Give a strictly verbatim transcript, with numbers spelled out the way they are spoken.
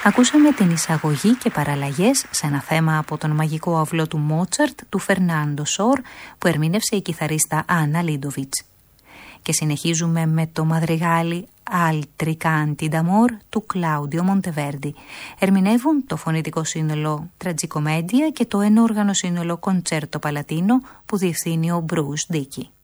Ακούσαμε την εισαγωγή και παραλλαγές σε ένα θέμα από τον μαγικό αυλό του Μότσαρτ του Φερνάντο Σόρ που ερμήνευσε η κιθαρίστα Άννα Λίντοβιτς. Και συνεχίζουμε με το μαδριγάλι Altri Canti d'Amor του Κλάουντιο Μοντεβέρντι. Ερμηνεύουν το φωνητικό σύνολο Τραγικομέντια και το ενόργανο σύνολο Κοντσέρτο Παλατίνο που διευθύνει ο Μπρους Ντίκι.